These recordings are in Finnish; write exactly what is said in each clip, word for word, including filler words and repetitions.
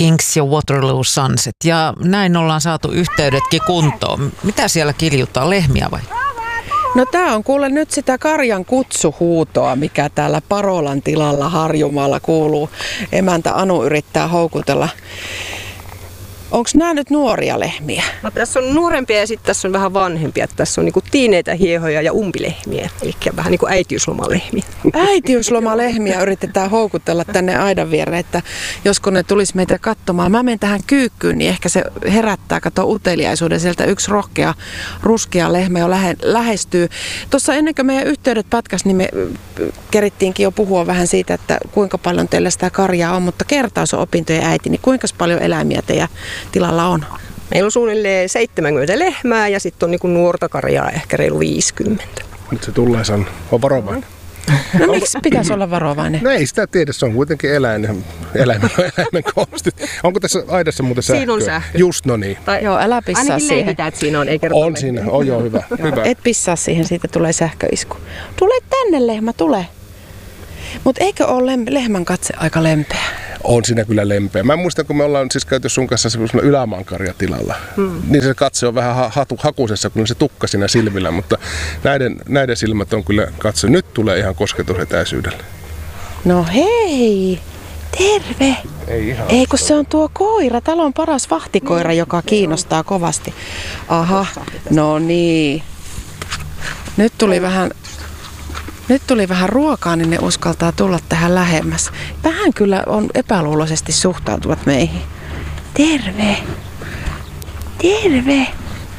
Kings ja Waterloo Sunset. Ja näin ollaan saatu yhteydetkin kuntoon. Mitä siellä kiljutaan, lehmiä vai? No tää on kuule nyt sitä karjan kutsuhuutoa, mikä täällä Parolan tilalla Harjumaalla kuuluu. Emäntä Anu yrittää houkutella. Onko nämä nyt nuoria lehmiä? No, tässä on nuorempia ja sitten tässä on vähän vanhempia. Tässä on niinku tiineitä hiehoja ja umpilehmiä, eli vähän niin kuin äitiyslomalehmiä. Äitiyslomalehmiä yritetään houkutella tänne aidan viereen, että josko ne tulisi meitä katsomaan. Mä menen tähän kyykkyyn, niin ehkä se herättää, kato uteliaisuuden. Sieltä yksi rohkea, ruskea lehmä jo lähe, lähestyy. Tuossa ennen kuin meidän yhteydet pätkäs, niin me kerittiinkin jo puhua vähän siitä, että kuinka paljon teillä sitä karjaa on, mutta kertaus on opintojen äiti, niin kuinka paljon eläimiä teidän tilalla on? Meillä on suunnilleen seitsemänkymmentä lehmää ja sitten on niinku nuorta karjaa ehkä reilu viisikymmentä. Nyt se tulee, on, on varovainen. No miksi pitäisi olla varovainen? No ei sitä tiedä, se on kuitenkin eläin, eläimen, eläimen konstit. Onko tässä aidassa muuten sähköä? Siinä on sähkö. Just, no niin. Tai, joo, älä pissaa ainakin siihen. leikitään, että siinä on, ei kerrota. On siinä, on joo, hyvä. hyvä. Et pissaa siihen, siitä tulee sähköisku. Tule tänne lehmä, tule. Mutta eikö ole lehmän katse aika lempeä? On siinä kyllä lempeä. Mä muistan, kun me ollaan siis käyty sun kanssa semmoisella ylämaankarjatilalla, hmm. niin se katse on vähän hatu, hakusessa, kun se tukka siinä silmillä, mutta näiden, näiden silmät on kyllä katse. Nyt tulee ihan kosketus etäisyydelle. No hei, terve. Ei ihan. Ei kun se on tuo koira, talon paras vahtikoira, joka kiinnostaa kovasti. Aha, no niin. Nyt tuli vähän... Nyt tuli vähän ruokaa, niin ne uskaltaa tulla tähän lähemmäs. Vähän kyllä on epäluuloisesti suhtautuvat meihin. Terve! Terve!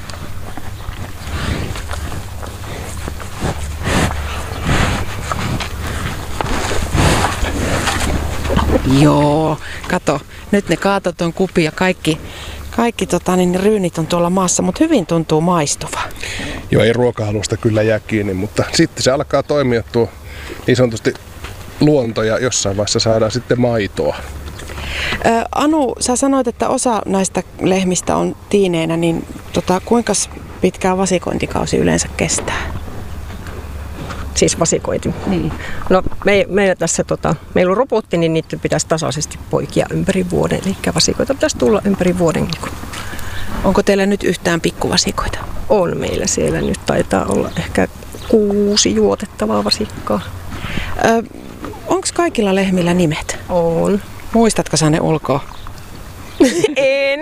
Joo, kato. Nyt ne kaatot on kupi ja kaikki, kaikki tota, niin ryynit on tuolla maassa, mutta hyvin tuntuu maistuva. Joo, ei ruokahalusta kyllä jää kiinni, mutta sitten se alkaa toimia tuo niin sanotusti luonto ja jossain vaiheessa saadaan sitten maitoa. Ää, Anu, sä sanoit, että osa näistä lehmistä on tiineinä, niin tota, kuinka pitkään vasikointikausi yleensä kestää? Siis vasikointi. Niin. No me, meillä tässä, tota, meillä on robotti, niin niitä pitäisi tasaisesti poikia ympäri vuoden, eli vasikoita pitäisi tulla ympäri vuoden. Onko teillä nyt yhtään pikkuvasikoita? On meillä siellä nyt, taitaa olla ehkä kuusi juotettavaa vasikkaa. Onko kaikilla lehmillä nimet? On. Muistatko sä ne ulkoa? En.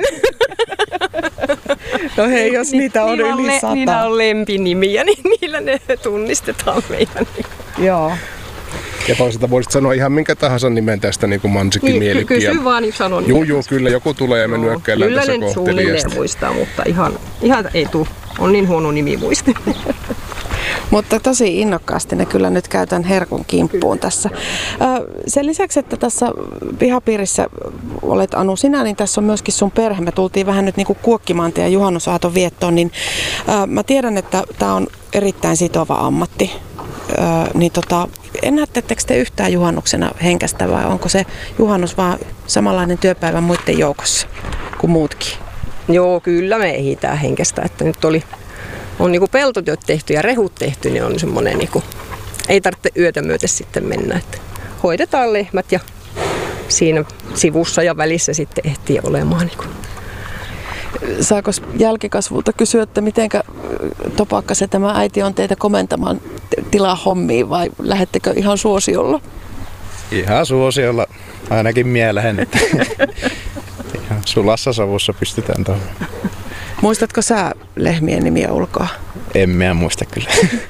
No hei, jos niitä on niillä yli le- sata. Niillä on lempinimiä, niin niillä ne tunnistetaan meidän. Joo. Ja toisaalta voisit sanoa ihan minkä tahansa nimen tästä, niin kuin Mansikin niin, Mielikki. Kysy vaan, niin sanon. Juu, juu, kyllä joku tulee ja me nyökkäillään tässä kohteliasta. Kyllä ne suunnilleen muistaa, mutta ihan, ihan ei tule. On niin huono nimi muisti. Mutta tosi innokkaasti ne kyllä nyt käytän herkun kimppuun tässä. Sen lisäksi, että tässä pihapiirissä olet Anu sinä, niin tässä on myöskin sun perhe. Me tultiin vähän nyt niin kuin kuokkimaan teidän juhannusaaton viettoon, niin mä tiedän, että tämä on erittäin sitova ammatti. Niin tota, ennättettekö te yhtään juhannuksena henkästä vai onko se juhannus vaan samanlainen työpäivä muiden joukossa kuin muutkin? Joo, kyllä me ehditään henkästä, että nyt oli on niinku peltotyöt tehty ja rehut tehty, niin on semmoinen niinku, ei tarvitse yötä myöten sitten mennä, että hoidetaan lehmät ja siinä sivussa ja välissä sitten ehtii olemaan. Niinku. Saako jälkikasvulta kysyä, että mitenkä topakka se tämä äiti on teitä komentamaan tilahommiin vai lähettekö ihan suosiolla? Ihan suosiolla, ainakin mielen, että ihan sulassa savussa pystytään tuohon. Muistatko sä lehmien nimiä ulkoa? En minä muista kyllä.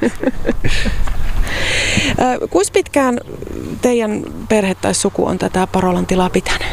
Kuinka pitkään teidän perhe tai suku on tätä Parolan tilaa pitänyt?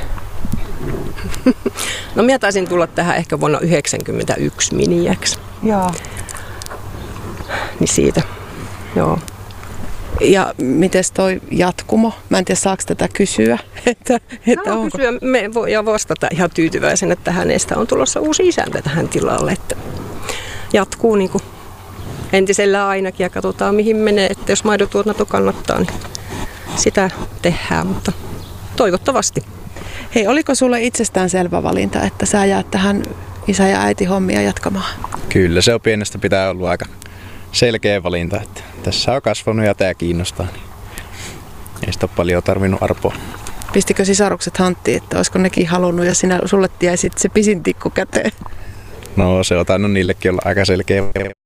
No minä taisin tulla tähän ehkä vuonna yhdeksänkymmentäyksi miniäksi. Joo. Niin siitä, joo. Ja mites toi jatkumo? Mä en tiedä, saako tätä kysyä? Että, että no, kysyä. Me voidaan vastata ihan tyytyväisenä, että hänestä on tulossa uusi isäntä tähän tilalle. Että jatkuu niin kuin entisellä ainakin ja katsotaan mihin menee. Että jos maidontuotanto kannattaa, niin sitä tehdään, mutta toivottavasti. Hei, oliko sulle itsestään selvä valinta, että sä jäät tähän isä- ja äiti hommia jatkamaan? Kyllä, se on pienestä pitää ollut aika selkeä valinta, että tässä on kasvanut ja tämä kiinnostaa. Niin ei sitä ole paljon tarvinnut arpoa. Pistikö sisarukset hanttiin, että olisiko nekin halunnut ja sinä, sulle jäi sitten se pisin tikku käteen? No se on tainnut niillekin olla aika selkeä